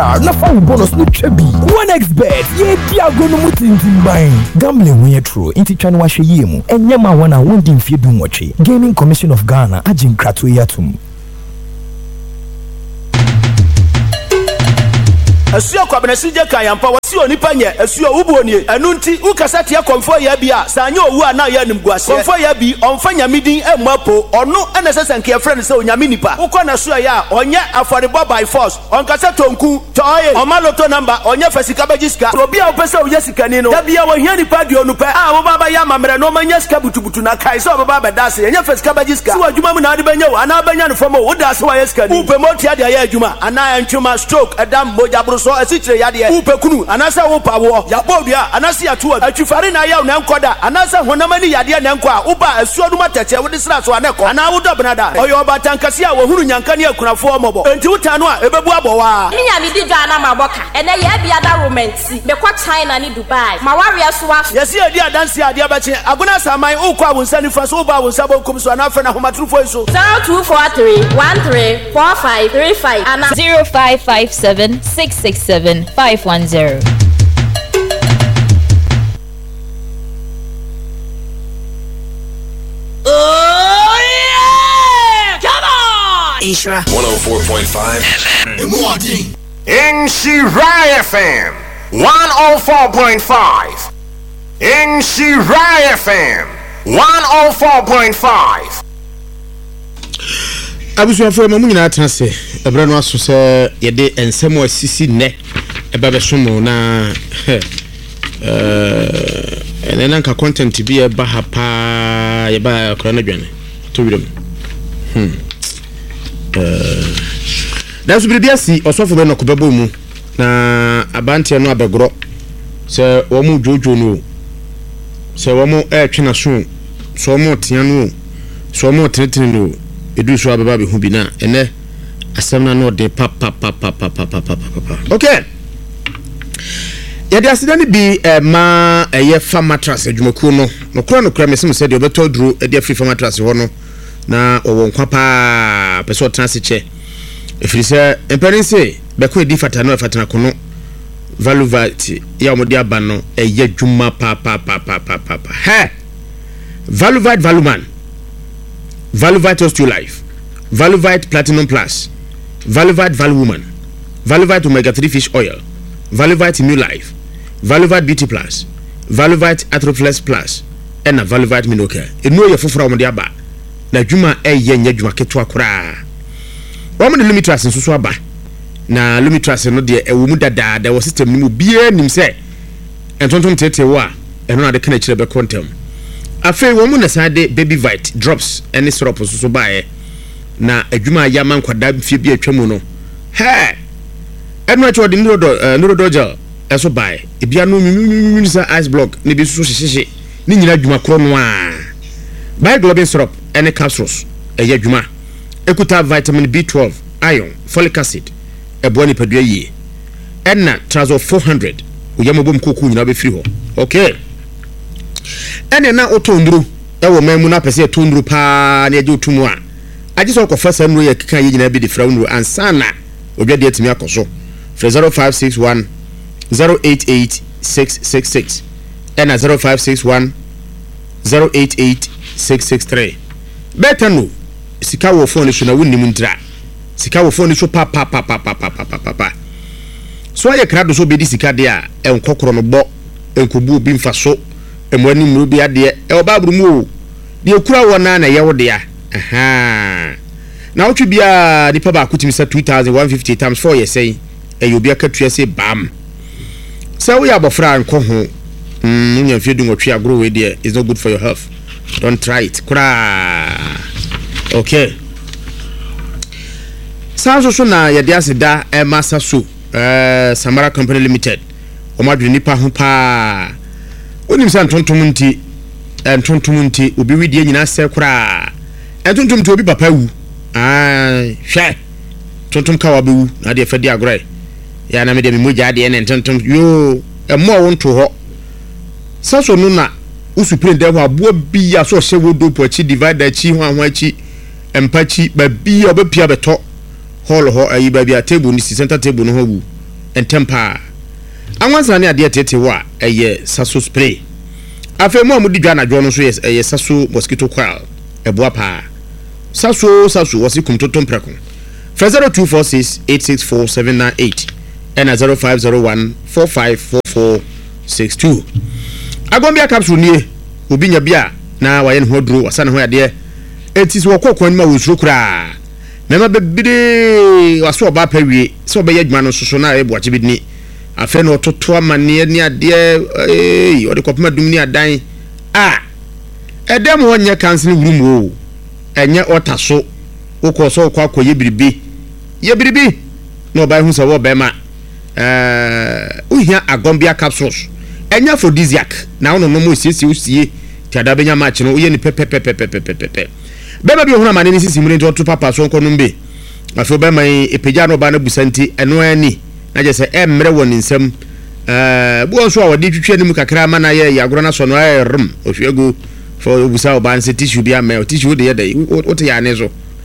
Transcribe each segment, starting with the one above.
na fa bonus no twabi 1xbet ye diago no mutintin ban gambling we true inti twa no ahwe yie mu enye ma wona wondi mfie du nwotwe Gaming Commission of Ghana agin krato yatum Asuo kwabenesi je kan yampa wasi onipa nye asuo ubuonie enunti ukasate akomfo ya bia sanyo owu ana ya nimguase komfo ya bi onfanya midin emapo ono enesese nke friend se onyame nipa ukona suo ya onye affordable by force onkasa tonku toye omaloto number onye fasika bagiska obi a opese oye sikani no da bia wo hia nipa di onupe a wo baba ya mamre no manya sika butubutu na kai so baba bedase enye fasika bagiska so adwuma mu na ade benya wo ana benya no fomo wo da se wa yesikani upe moti ade ya adwuma ana antwuma stroke adam moja so asichire yade upekunu anasa wo pawo ya bodua anasa ya tuwa atwifare na ya na nkoda anasa honamani yade na nkwa uba asuo duma tete wo disra so aneko ana wo dobnada oyo batankase a wo hunu nyankane akunafo mobo enti wutanu a ebebu abowa minya mi di dwa na maboka ene ye bia da romancy me kwa China ni Dubai mawaria so wa yesi edi adanse ade abache aguna saman ukwa wonsa nifa so uba wonsa bokum so anafa na homatrufo so 0243134535 ana 0557667510. Oh yeah! Come on! Isra 104.5 FM. Shirai FM 104.5. Shirai FM 104.5. Abusuafo mamu nyina atase ebra no aso se yede ensemo asisi ne eba besomo na ene nka content bi e ba hapa ye ba akora na dwane to wiram dasu bibiasi osofo be no ko bebo mu na abante no abegro se wo mu jojo no se wo mu twena so so mu tia no so mu tretene no edu so ababa be hu bi na ene asem na no de pa okay yadi asidani bi ma eye fa mattress adwumaku no kura mesim se de obeto duro e de free fa mattress ho no na owo nkwa pa peso transiche efiri se emperense be ko edi fata no fata kono Valuvite ya omodi aba no eye dwuma pa he Valuvite Valuman Valuvite Osteolife, Valuvite Platinum Plus, Valuvite Valuwoman, Valuvite Omega 3 Fish Oil, Valuvite Immune Life, Valuvite Beauty Plus, Valuvite Atrophless Plus, and a Valuvite Minocare. Enu ye fofora omde aba. Na dwuma eye nya dwuma ketwa kora. Wa mo de Lumitras nsusu aba. Na Lumitras no de ewo mu dada da wo system ni mu bie nim se. Entontom tete wo a eno na de kana kire be kontem. Afei wo mu na sade baby vite drops any syrup so bae na adwuma ya man kwada fie bi atwamu no he eno acho de nuro gel eso bae ebia no nyunyunyunyusa ice block ne bi so hyehye ni nyina adwuma kro no a bae globin syrup any capsules eya adwuma ekuta vitamin B12 iron folic acid ebo ni padua yi enna trazo 400 oyamobom koku nyina be firi ho okay ene na otonduru ewo mamu na pese otonduru pa na eje otumu a age so kofasa nuru ye kika ye nyina bi de fra nuru ansana obia de atimi akoso 0561 088666 ena 0561 088663 beta no sika wo phone so na wonnim ntra sika wo phone so pa so aye krado so be di sika de a enkokoro no bo enkobu obi mfa so emwani mu bi ade e obabru mu de ekura wona na ye wode a na otwe bia dipa ba kutimi sa 2150 times 4 ye say e obi akatua say bam so we abofra nko ho nya fiedu ngotwe agro we de is not good for your health, don't try it kura okay so na ye de aseda e masa so Samara Company Limited omadwe nipa ho pa onim san tontom nti obi widie nyina se kura tontom to obi papa wu hwe tontom ka wa bewu na de fadi agrai ya na me de moja de en tontom yo emo wonto ho saso no na usupre de ho abo bi ya so hye wodo po chi divider chi ho anwa chi empachi ba bi obepia beto hall ho ayi ba bia table ni center table no ho wu entempa anwansa ne ade tete wa eye saso spray afemu amudi dwa na dwo no so eye saso mosquito coil eboa pa saso wasi kumtoto mpreko 0246864798 and 0501454462 agombia capsule nie obi nya bia na waye ne ho duro wasane ho ade etis wo kokon ma wosuro kura mema bebire waso oba pawie so oba yadwuma no soso na ebo ache bidni afa na ototo amane ni ade ode kopema dum ni adan edem ho nya kansen wurum o enye otaso ukoso kwa koye biribi no ba hu se wo be ma uhia agombia capsules enya aphrodisiac na ono no mo sisi usie tiada benya match no uye ni pepe bema bi ohuna mane ni sisi mure nto papa so nko no mbe afo bema epeja no ba na busanti eno ani na je se emre woni nsam bo so a wodi twitwe ni mu kakra ma na ye yagoro na so no rum ohwegu for obusa oba nse tissue bia me tissue de ye dey wote ya ne so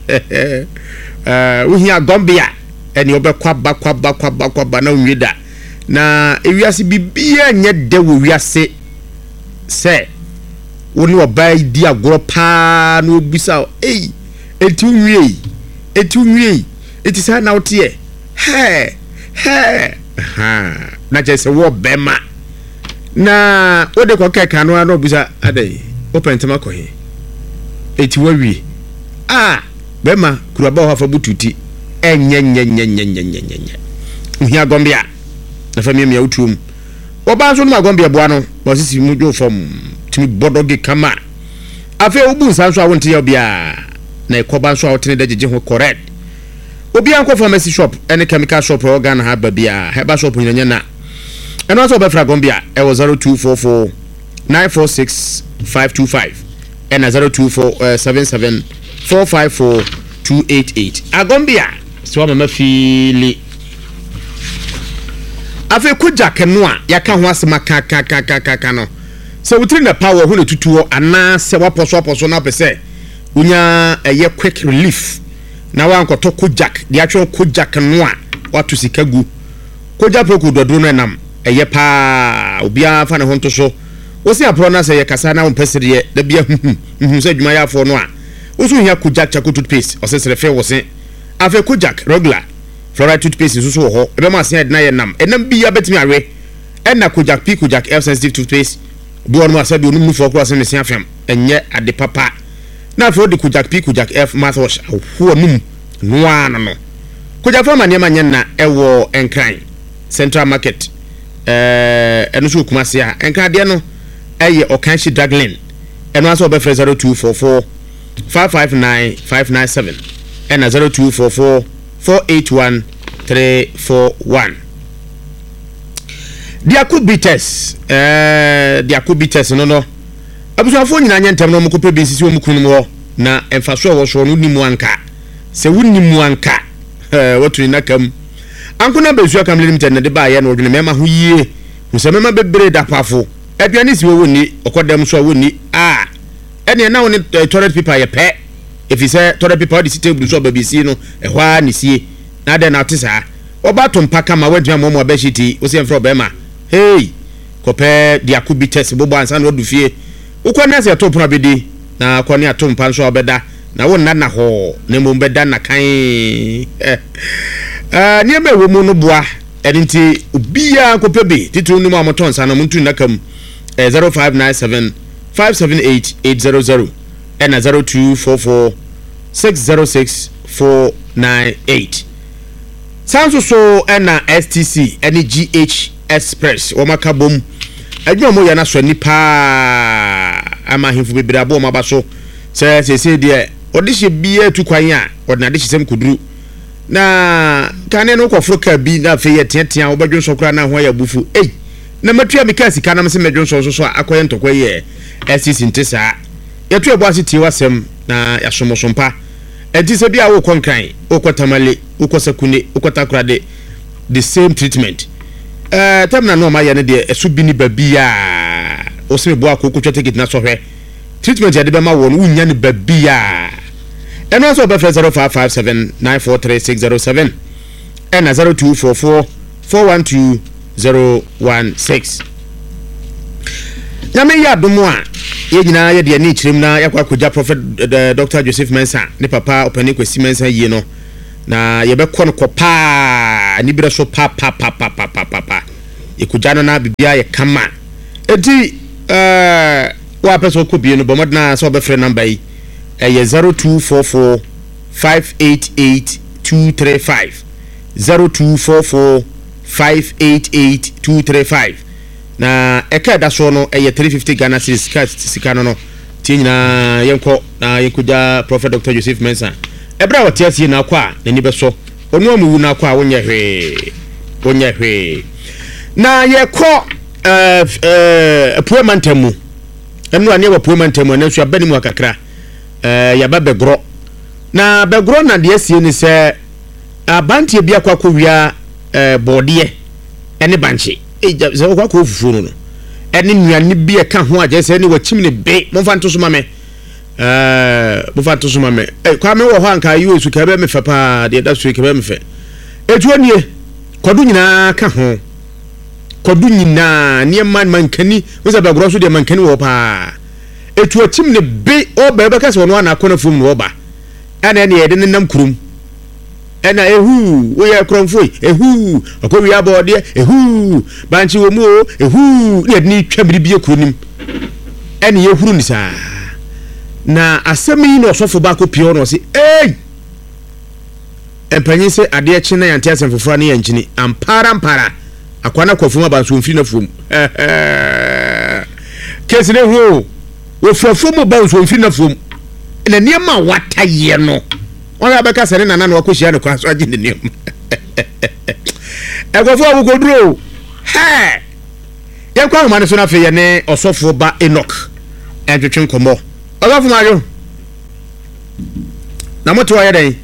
uhia agombia eni obekwa na nwida na ewiase bibia nye de wo wiase se woni obai di agoro pa na obisa etu nwie eti sa na otie na je se wo bema na ode ko keka no na obisa adai open tema ko he eti wawie bema kuraba ho afa bututi enyenyenyenyenyenyenyenye uhia gombia na famia mia utuom oba so no gombia boa no wasisi mu dwo fam timi bodoge kama afa obu sanso awonte ya bia na ekoba so awotene dajeje ho correct obi anko pharmacy shop any chemical shop organ ha ba bia heba shop nyanya na eno aso be fra gombia e was 0244 946 525 and 0247 454 288 agombia so mama fili afi kuja kenua yaka ho asema ka no so wutri na power hu ne tutuo ana se waposo na pese unya eye quick relief na wankoto kujak de atwe kujak no a watu sikagu kujak proku dodro no nam eye pa obia fa ne ho nto so wosi apro na se ye kasa na mpese de da bia se dwuma ya afo no a wosu hia kujak chako toothpaste osesere fe wose afi kujak regular fluoride toothpaste so so ho ebe ma se na ye nam enam bia betimi awe enna kujak p kujak F sensitive toothpaste do on ma se bi onum fo kro se mesi afem enye ade papa na fo de kujak p kujak F mouthwash ho num no ana no kujak fa ma ne ma nyenna ewo enkran central market eno so kuma se a enkran de no eye okanshi draglin eno aso be 0244 559 597 and 0244 481 341 diakubites no abusuafo nyina nyentem no mkope bi sisi omukunu mo na emfaso wo so no nimu anka se wunimu anka wotuni nakam ankuna bezu akam limited na de ba ye no odwene mema ho yie musamema bebre dapafo aduane si wo woni okodam so woni ene na woni toilet paper ye pe if say toilet paper di table so babisi no ehwa ni sie na de na tisa obato mpaka ma wadua mo abeshiti o se mfro bema hey kope diakubites bobo ansa na odufie ukwana se to pona bedi na kwani ato mpa nso obeda na wonna na ho na mo beda na kan niema ewo mu no boa enti obia kope be titu nu mo amoton sa na muntu nakam 0597 578800 and 0244 606 498 Sanso so na STC any GH Express o makabom adwo mo ya na so nipa ama himfu bebira bo ma ba so se de odihye bia tukwan a odna de hyesem kuduru na kane no kwofro ka bi na fe ye tetea obadwo so kra na ho ya bufu na matua mika sika na mse medwo so akoye ntokwa ye STC ntesa yetu ebo asiti wasem na yasomosompa enti se bia wo konkran wo kwatamale wo kwasakune wo kwatakrade the same treatment temna no ma ye ne de esu bi ni babia o se bo akoko ticket na sohwe treatment ya de be ma wo no unya ni babia eno so be 0557943607 and 0244 412016 nyame ya domo a ye nyina ye de ni chirem na yakwa koja prophet Dr. Joseph Mensah ne papa opani kwesi Mensah yie no na ye be kɔ no kɔpa ni bira so pa ye koja no na bibia ye kama enti wa person ko bie no bomodna so be free number yi 0244 588 235 0244 588 235 na eka da so no 350 Ghana cedis sika no tie nyina yenko na yenkuja prophet Dr. Joseph Mensah ebra wote asie na akwa na ni beso onu amu na akwa wonye hwe na yekɔ puemantamu enu ane wa puemantamu na so abani mu akakra yaba begro na begro na de asie ni se abantie bia kwa wia bode ene banche ze kwa fufu no ene nuane bia ka ho aje se ne wachim ne be momfa nto so mame momfa nto so mame kwa me wo ho anka yi esu ka be me fa pa de da so ka be me fa etuanie kodu nyina ka ho kodu nyina ne mankani wo se begro so de mankani wo pa etu achim ne be o be ka se wono na akona fum no ba ana ne yede ne nam kurum ena ehu wo ye kronfoi ehu akowi abode ehu banchi wo mu ehu ne ni twabiri bie kuronim ena ye huru ni sa na asemi no sofo ba ko pio no se empanyi se ade chi na yante asem fofora ne yanchini ampara akwana kwafuma ba so mfi na fom kesi ne hu wo fofo ba so mfi na fom ena niema wataye no wala beka sere nana no akohia no kwa so agi ne niam egofo abugoduro he ye kwa ma ne so na fe ye ne osofo ba Enoch entwetwe komo osofo majo na moto aye den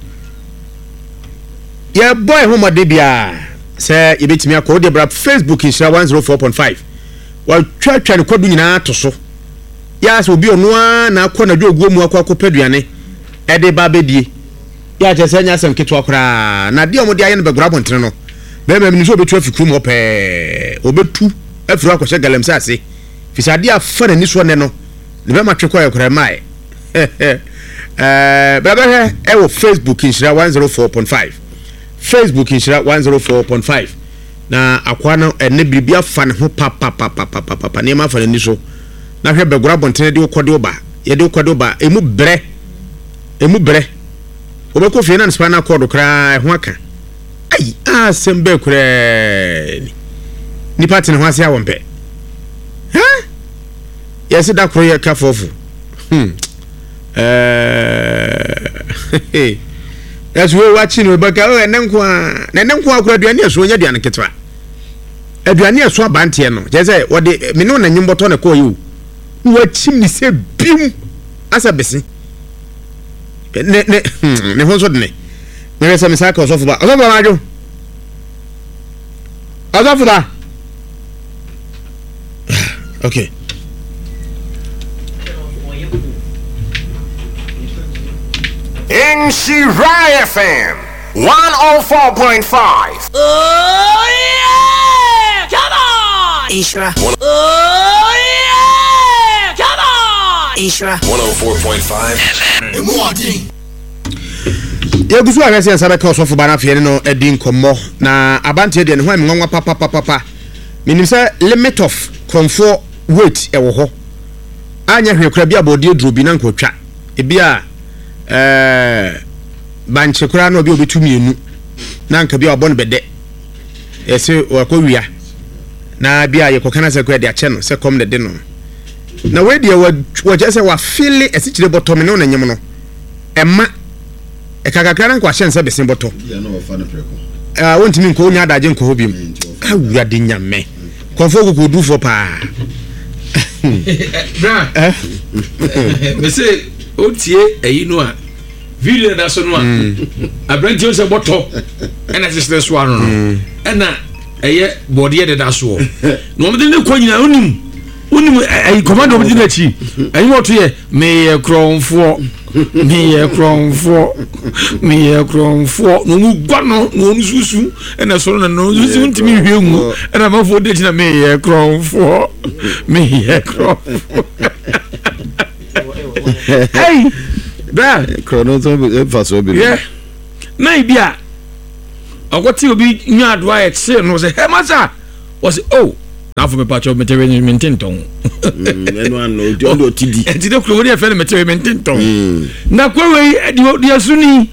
ye boy homo de bia se ye betimi akọ de bra Facebook insha 104.5 wa twatwa ne kodu nyina to so ya so bi onu na akọ na dwoguo mu akọ peduane ede ba bedie ya je senya sem keto akora na de omode aye no begura bontre no be me ni so betu afikuru mo pe obetu afiru akọhye galamsa ase fisade afa na ni so ne no ne be matwe kwa akora mai baba he wo Facebook inshira 104.5 Facebook inshira 104.5 na akwa no ene bibia fa ne ho pa ne ma fa ne ni so na hwe begura bontre de okode oba ye de okode oba emu bre obeko fie na spana code kra ho aka ai asembe kra ni party ne ho ase awompe ha yes da kro ye ka fofu yes we watching we baka o enenko akra aduane eso nya aduane ketwa aduane eso abante no je say wode me no na nyimboto ne ko yi wo chim ni se bim asa besi ne honso de ne me se me saka osofu ba majo osofu da okay In Shirai FM 104.5. Oh yeah! Come on! Ishra. Oh yeah! Come on! Ishra. 104.5 Emwadi. ye gusu ahwese ansaba ka osofu ba na fe no edi nkomo na abante de ne ho emnwanwa papa minim say limit of comfort weight e wo ho anya hwekura bia body drobi na nkotwa e bia banche kura no bi obetumi enu na nka bia obon bede ese wakowia na bia ye kokana se kwa de ache no se kom de no na we de wo je se wa feel ese kire bottom no na nyem no emma e kakakra na kwa hye nse besen boto ya no fa na preko wontimi nko onya adaje nko hobim awia de nyame konfo ko du fo pa bra me say otie eyi no a video da so no a abranti o se boto ena sister so ano no ena eye body de da so no mo de ne ko nyina onim wonu ai commando bi na chi ai mo to ye me kronfo no mu gwa no nsusu na so no nsusu ntimi hwe mu na mafo de na me kronfo hey da krono to faso bi yeah na bia agoti obi nwa adwa e tse no say hey masa was oh na for me patch of material maintain enu an no do tidi enti de kuro de fe material maintain na kwawe di asuni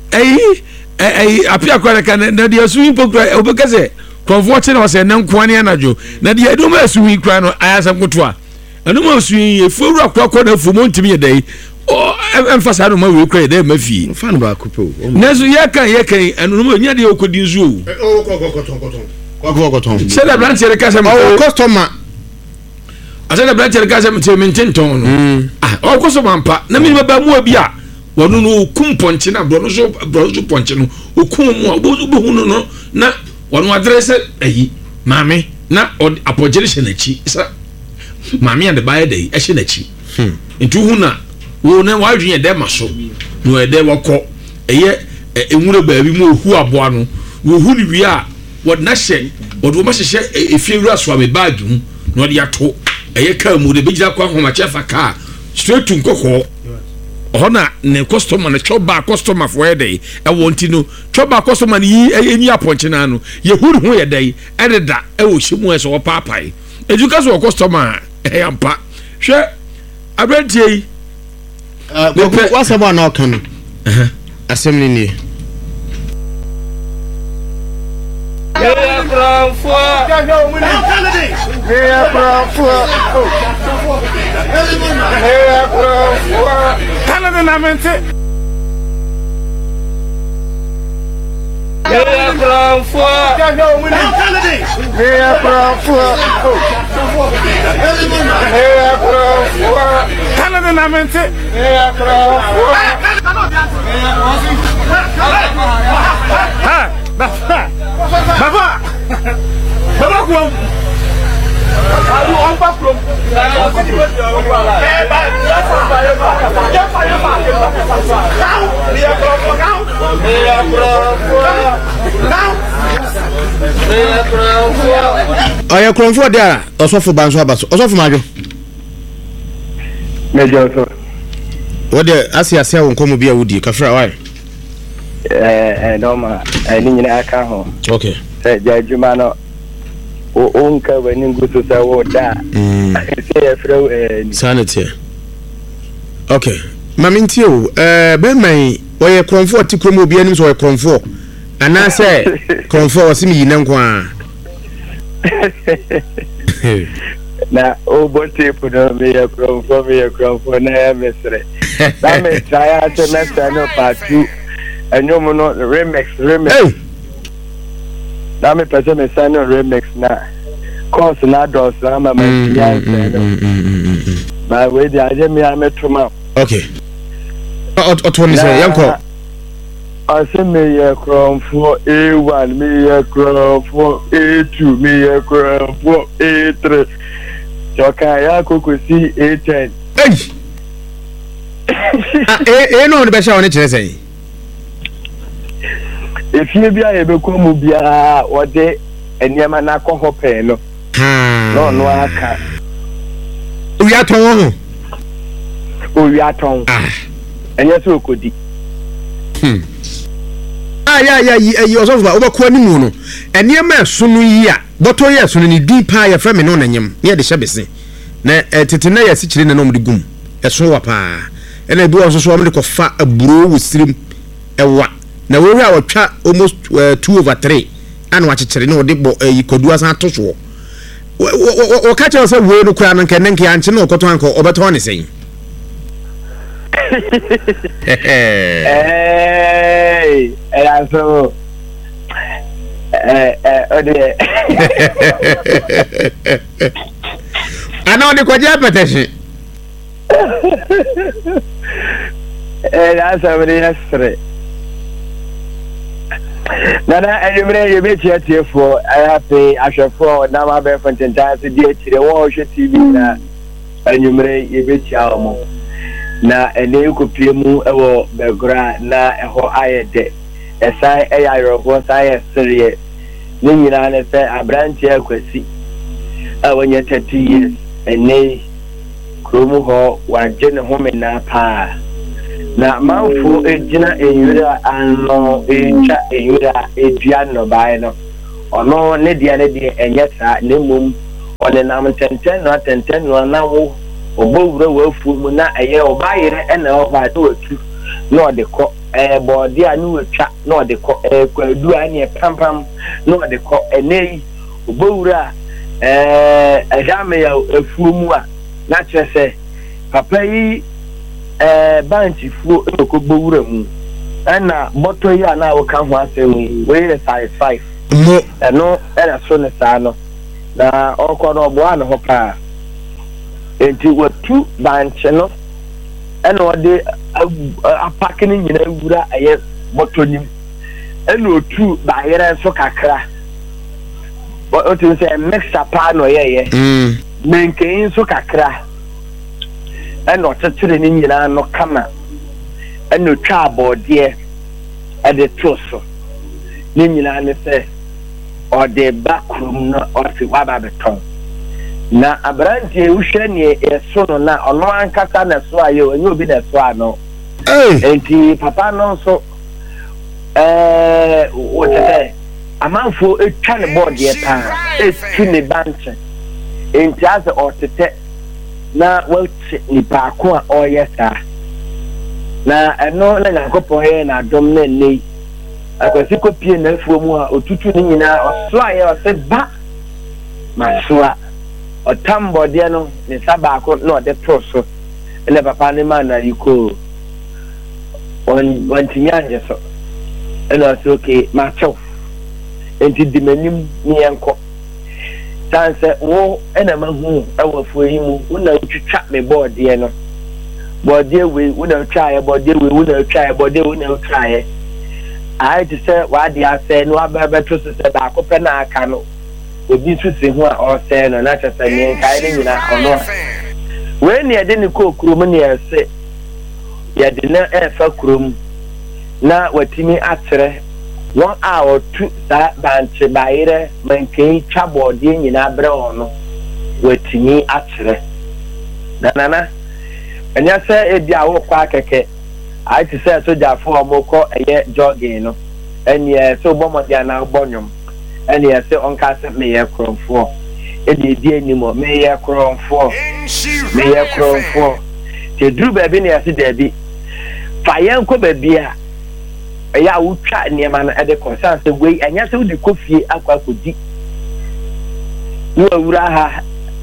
apia kwara kan na di asuni pokra obekase konfort na wase na nkwani anajo na di adoma asuni kra no ayasam kotoa anuma asuni efuru akwa na fumo ntimi ye dai o emfasa no ma we kra de mafie fan ba kupo nezo ye kan anuma nya de okodi nzu o kokoton se da branch re kasa ma customer asa da branch re kasa ma maintain ton no o customer mpa na mi ba mu abi a wono no okum ponche na bro no so ponche no okum mu obo hu no na wono address ayi mame na apogere she na chi sa mame and buy dey e she na chi ntu hu na wo na wa dwen de maso no e de wokọ eye enwure ba bi mu ohu aboa no wo hu ni wi a wod na hye wod wo ma hye efiewura so ame bag mu no de ato eye ka mu de bejira kwa homa chefa ka straight to nkoko ona ne customer na choba customer for day e wonti no choba customer ni eni aponche na no ye huru hu ye day e da e wo hyimu e so wo papai eduka so customer e ampa hwe abrantie what's about now kan assembly ni Oya kronfo dia osofo banso abaso osofo majo mejo so wode asia won komo bia wudi kafra why no ma ni nyina aka ho okay se jajuma no o nka wani nguso sa wo da se e fro sanity okay maminti o be man oye kronfo tikromo bia nim so oye kronfo ana se kronfo wasimi yina nkwa na o bote puno me ya kronfo na ya mesre na me try to na no patu enyomo no remix hey na me pese me sano remix na course na dos na ma ya ba we di aje me ametuma okay otoni say yanko ase me ya kronfo A1 me ya kronfo A2 me ya kronfo A3 choka ya kokosi A10 hey no be sha woni kire say efie bia ye be ko mu bia wode eniema na akọ pe no no aka wi aton enye so okodi ya osofa obakwa ni mu no eniema esunu yi a boto ye esunu ni din pa ye frame no nanyem ne de hyebese na tete na ye sikire na no mde gum eso wa pa ena bi wo so wo mde ko fa aburo wo sirim ewa na wo hwa watwa almost 2/3 ana wachekere ne ode bo kodu asan atoso wo ka che so we no kura no nke nenke anche no koto anko obeto ne sen so ode ana ode ko ja peteshi that's how it is. Nana anywhere you bet you for I have to assure for now my best friend and to dear to the watch TV na anywhere you bet you na ene ko piemu ewo begra na eho ayede esai eyaro ho sai serie ni nyina ne se abranti akwasi awonye 30 years ene kromu ho waje ne ho mena pa na manfo ejina enyura ano echa enyura edua no bai no ono ne dia enye sa ne mum one nam tenten no na wo obowura wafu mu na eye obayire ena oba to atu na odeko body anu atwa na odeko kwadu ane pampam na odeko enei obowura ajame ya afu mu a na kyerese papa yi banchi fu ko bowura mu ana boto yi ana wo kan ho asem we size 5 mo eno era so ne sa no na okọ no bo ana ho pa enti watu banchi no ena ode apakini nyina wura aye boto nim ena otu ba yere so kakra bo otu se mixer pa no ye menken so kakra ena otetere ni nyina no kama ena otwa abode ade toso ni nyina ne se ode bakrum no ose waba beton na abrantie uhwe ne eso no na ono ankasa na so aye onye obi na so ano enti papa no so wotete amanfo etwa ne board ye pa etu ne banche enti ase otete na wote ni pa ko a oyesa na eno na yakopo he na dom na nei akwasi kopie na afuo mu a otutu ni nyina oso aye ose ba masua otambo de no ne saba ko no de troso ele papa ne ma na yiko on tinyanje so ena so ke ma chow enti dimenim ni enko tanse wo ena ma hu awafuo yi mu una twitwa me board de no board de we una try board de we una try board de una try I to say wa dia say no ababa to say ba ko pe na aka no obi tu se ho a o say no na chese ni kai ni na ono we ni ade ni ko kurum ni ese ya de na efa kurum na watimi atere won a o tu sa banche baire manken twabo de nyina bre ono watimi atere na anya say e bia wo kwa keke I to say so ja for omoko eye jogging no eni so bomo dia na bonyum eni say onka se me ye kromfo e di animo me ye kromfo te dru ba bi na yase da bi fa yen ko ba bi a ya wutwa niema na ede concern se we anya se udi kofie akwa kodi wo awura ha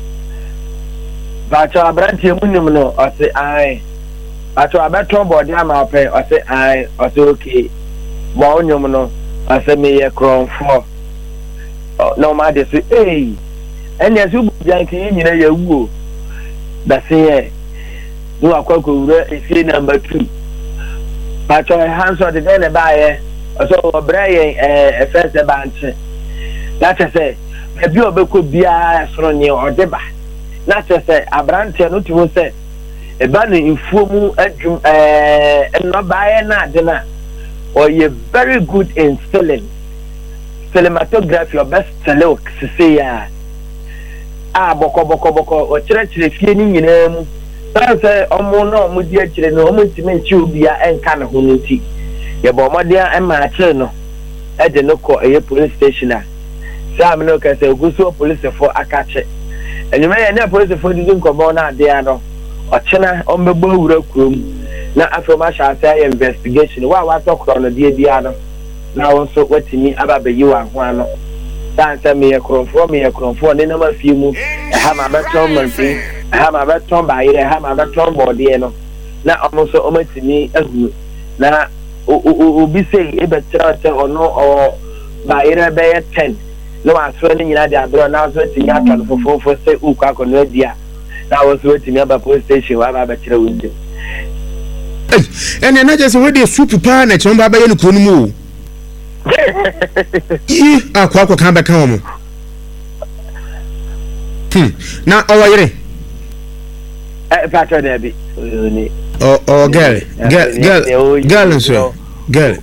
ba cha abrantie munim no o se ai ato abeton body ama pe o se ai o se okay mo onyum no o se me ye kromfo no ma de se eni asu bu janki nyina ya wuo da se ye no akwa ko wura efie number 2 pato hanso de ne ba ye o so obraye first banche that say e bi obeko bia soro ni odeba na say abrante no ti say eba no infuomu adwum no bae na de na or you very good in cinematography or best look say ya boko o kire fie ni nyina mu say omo no omo di akire no omo ntime nchi obi a enka na ho nti ye bo omode a ma akire no e de no ko eye police station a sam no ka say oguso police for akache enyuma ye na police for di nkomo na ade a no ochena ombegbo wura kurom na afroma sha say investigation wa tokro no die bia no na wonso watimi ababayi wa ho ano sansa me yekromfo ne na mafie mu ha ma beton manfi ha ma beton baire ha ma beton body no na omoso omatimi ahu na obi sei e betra te ono o baire be 10 no aso ne nyina de abro na so timi aka no fofofo sei ukwa akono adia na wonso watimi aba police station wa ba betra wunde ene na je se we de soup pa na chomba ba ye no kunu mu akwa kan be kan wo mo na owayere Pato Debbie. Girl, sir. Girl.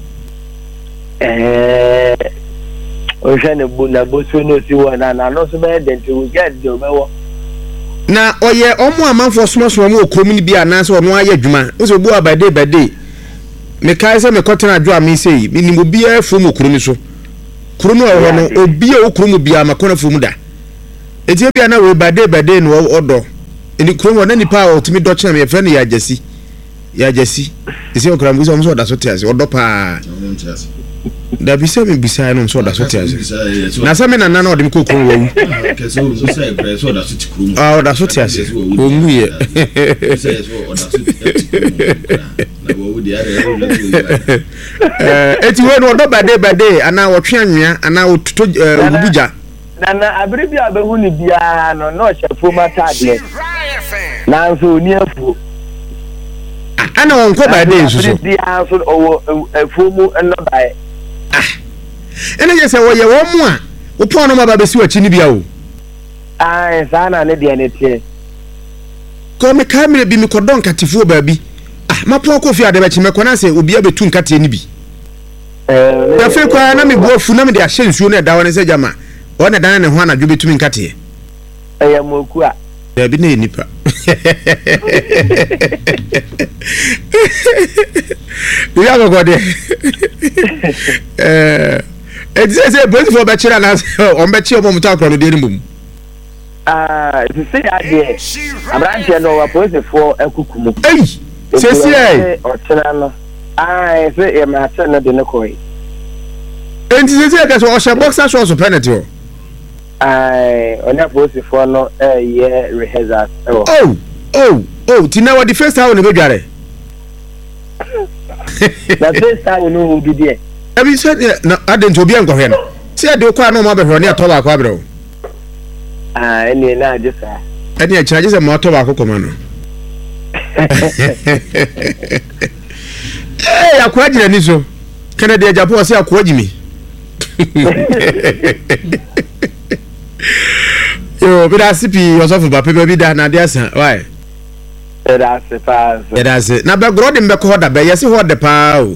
Oshane buna bosu no si wona na no so be den to get do mewo. Na oye omo amanfo somo mo okrom ni bia na so ono aye adwuma. O so bu abade. Me kai se me kotena adwo am sei, me ni obi afom okrom ni so. Kuro no ho no obi a okrom bia makona fom da. Eti bia na we bade no odo. Eni kuro wona nipa o timi do chena me friend ya Jesse. Ese okram bi so mo so da so tiase odo pa. Da bisa me bisa no so da so tiase. Na sa me na na odi ko kuro wo. Ke so say bre so da so ti kuro. Ah da so tiase. O mu ye. Say so o da so ti kuro. Na wo di are eti we no odo bade ana wo twe anwea ana wo tuto bubuja. Na abiribi abehu ni bia no shefu matade. Na so ni afu. Ana won ko bade so. Abiribi aso owo efumu no bae. Ene je se wo ye wo mu a wo pon no ma ba besi wachi ni bia o. Sana ne de ne tie. Ko me kamera bi me kodon katifo ba bi. Ma pon ko fi ade ba chi me kona se obi abetu nkate ni bi. Na fe kwa na me buafu na me de ahye nsuo na da wona se jama. Wona dan ne ho anadwo betumi nkate. Moku a. Da bi na nipa. Ya go gode. Say both for bachelor na on bechi omo muta akro no de nimu. To say ade. Abrante no wa pose for ekukumu. Say otena no. Say e ma tena de ne koi. Enti say ka so o she boxer shorts so penalty o. Ona pose for no ye rehearsal. Oh, tina wa the first time no be dware. The first time no be there. Abi said na aden to bi enkohwe no. Se ade kwa no ma be hwe ne atoba akwa bere o. Eni na ajisa. Eni a charge se mo atoba akoko no. Akwa jira ni so. Kennedy ajapo se akwa jimi. Yo, but I see yourself about people be that na there why? That's the pass. That's it. Na be grod im be ko da be yes ho de pa o.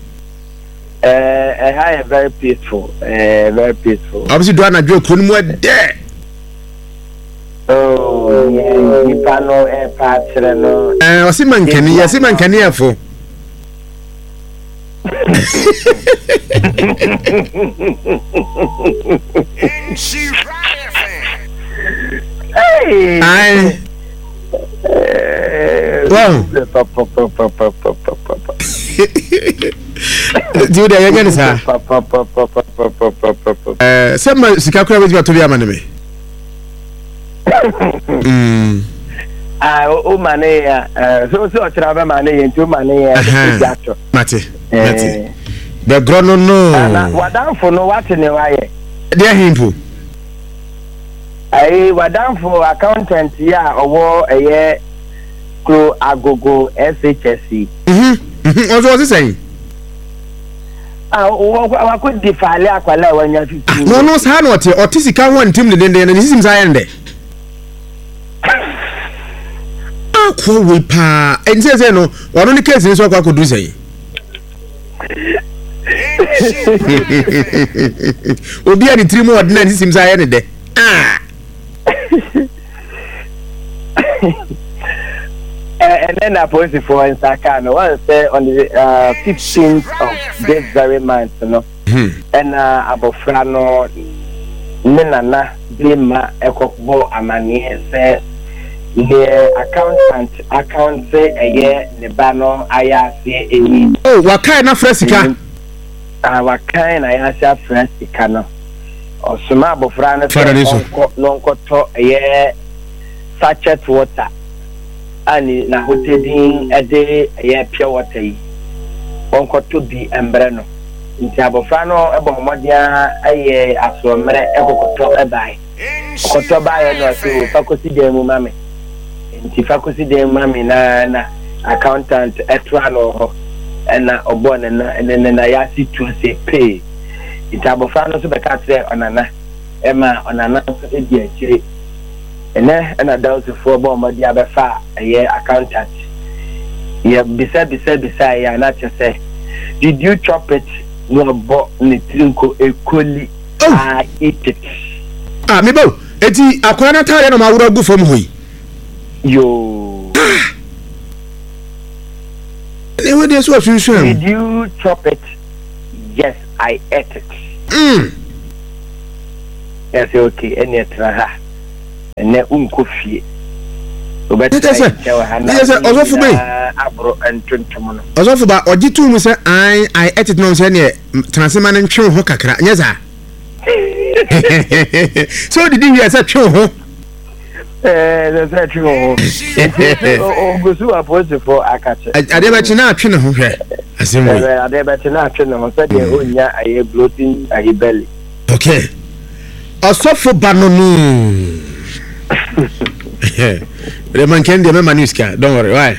Very peaceful. Very peaceful. Obviously do na dwo kunu mu de. Oh, yeah, you pano patch no. Osi mankani, yes mankani afo. Hey. Wow. Do the again sir. Some sika kura we to be amane me. O mane ya so otira be mane ye ntu mane ya jato. Mate. The grono no. Na wadanfo no wate ne waye. Dia himpo. Wadanfo accountant ya owo eye kro agogo SHSC. Ozo what say? Wa could defile akwala wanya 15. No sa no otisika ho ntim ne den ne sisim sa yende. Akwa we pa ense se no wono ne case ni so akwa kodu sei. Obi ani trimo ordinary sisim sa yende de. And then I posted for Instagram. One say on the 15th of this very month, you know. And Abofrano Nenana Bima Ekokbo Amani say the account say a year Nebano Aya say a. Oh, what kind of fresca? What kind I say fresca no. Or some Abofrano non koto a year sachet water. Ani na hotedin ede ye pure water yi onko to bi embreno nti abofra no ebo modia aye asomre ekokoto ebai okoto bae no so fakosi dem mame nti fakosi dem mame na accountant etwa no ho ɛna ɔbɔ na yasi to say pay itabofra no so bɛka kyerɛ ɔnana ɛma ɔnana so edi akyire ɛna dawsifo bɔ ɔmɔde abɛfa ɛyɛ accountant yɛ bisa ya na kyerɛ sɛ did you chop it no bɔ ne trinko ekoli I eat it mebo eti akora na tare na mawura gu fam hoyi yo ewe de so asunsun did you chop it? Yes, I ate it. Yes, okay, and yet and then coffee. Yes, also for me. Abro and Trintamono. Also for about Ojitu mu say I ate it no say near Transman and Chon ho kakra. Yes sir. So did you hear say Chon ho? That's true. Oh, go so opposite for Akache. I never china twin ho hwe. Asem we. I never china twin ho say dey onya aye bloating aye belly. Okay. Also for banonu. The man can the man news don't worry, why?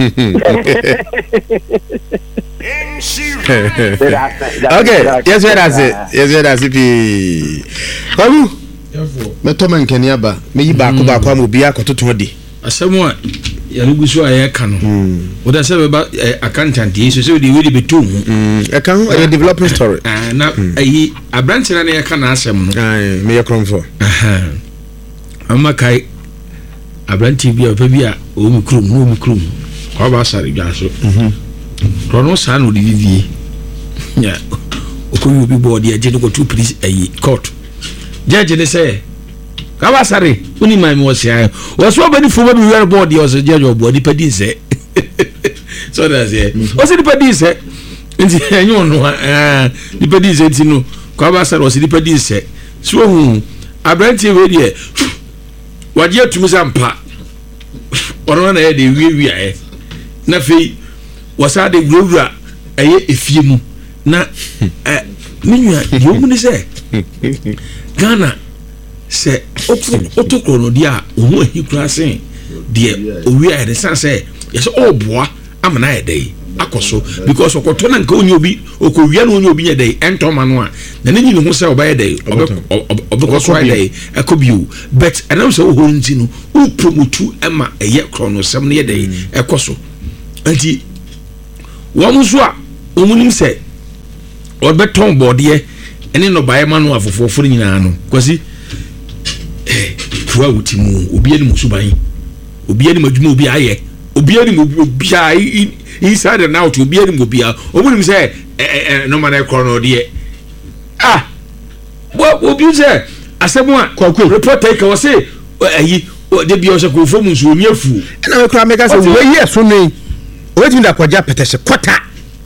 Okay, yes, that's it. Yes, that's it. Kamu. Me to man kan yaba. Me yi ba ko amu bia ko toto di. Asemu a ya lugusu a ye ka no. Wo da se be ba accountant yi so dey we dey betu mu. E kan a developing story. Na ayi abrante na ye ka na asem no. Me ye kronfo. Amma kai abrante bia pa bia o mu krum ko ba sare dwa so. Rono sa no di die. Ya. O ko yu bi board ya je no go to police ayi court. Judge they say Kawasari uni my was here was so many for we were board was a judge of body pedi say so that's it was the pedi say nti enyo no the pedi say nti no Kawasari was the pedi say so hu abranti we dey waje atumi sampa ono na e dey wi na fei wasa de wura eye efie mu na minua yo mu ni say Ghana se otokro no dia ohu ahikura sen de owi a de san say yes oboa amana e dey akoso because okoto na nka onye obi okowia na onye obi ye dey entoma no a na nyi ne ho say oba ye dey obekoso ye dey ekobio but anam say oho nti no o promote ema eye krono sem ne ye dey ekoso anti wo mu so a omunim say obeton bode ene no bae ma no afofofo nyina no kwasi tuwa utimu obi ani musuban obi ani madwuma obi aye obi ani obi ai inside and out obi ani obi a omunim say no man e kro no de obi say asemu a reporter ka wose ayi de bi o se ko fo mu nso onye afu na we kra meka say we yeso nei o timi da kwaja petese kwata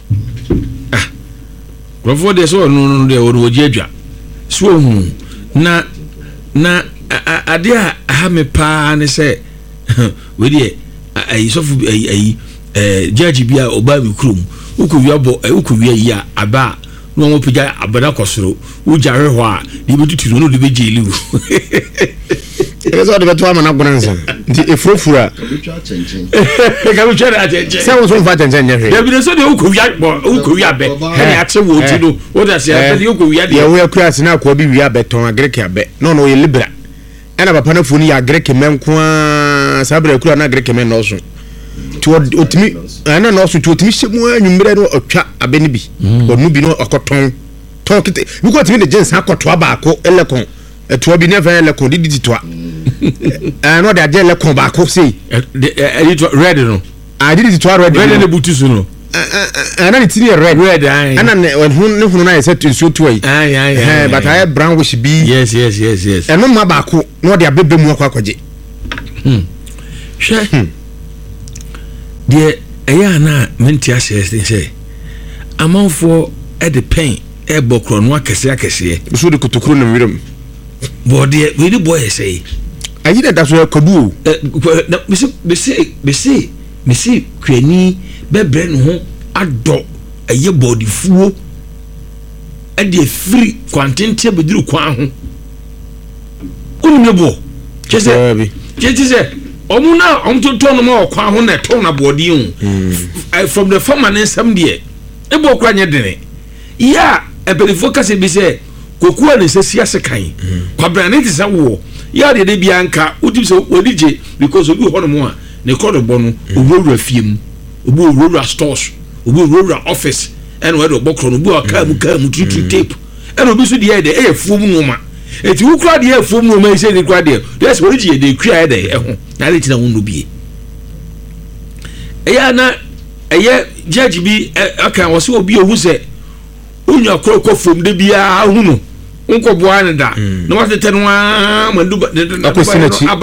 Grofo de so no de oji adwa so hu na ade a ha me pa ne se we de ayi so fu ayi judge bia oba mi krum ukowia bo ukowia yi a aba no mo pija abada kosoro ujare ho a de betutu no de be jeli Ezo de betu amana gonanza nti efurofura ka bi chere ajenje se won so mfa ajenje nyehwe ya bi de so de ukowia be he ache wo ti no wo da se ya de ukowia de ya wo akura se na akwa bi wi abeton agreke abe no ye libra ena papa na funi ya agreke menko a sabra akura na agreke men no so ti otimi ana no so ti otimi shemu anwumre no otwa abe ni bi onu bi no okoton ton kite bi ko otimi de jensa akoto abaako elekon eto bi never elekon didi toa no de agye elekon baako sei red no I did it to red ne butusu no ana ni tiri red ana ne hunu na yese nsuo to yi but I brown wish be yes eno ma baako no de abebe mu akwaje hwe de eya na menti asese say amanfo e de pen e bokro no akese so de kotokro na wiram body we the boy say ayi da so kodu me see kwani bebre no ho ado eye body fuo e de free kwantente beduru kwan ho unimebo chese omuna omtoto no ma kwan ho na to na body ho from the farmer ne sam de ebo okura nye dene ya ebelifo kase bi se kokua ne sesi ase kan kwabra ne tisa wo ya de bia nka utim se wolije because obi ho no mo a ne kodo bo no owura fiem obi owura stores obi owura office and we do bokro no obi aka mu tutu tape and obi so de e fuom no ma eti wukura de e fuom no ma ise de kura de yes wolije de kura de e ho na le tina wonu bie eya na eye judge bi aka wo se obi ohu se unya kroko fom de bia hu no nko boa ne da na watete no a mandu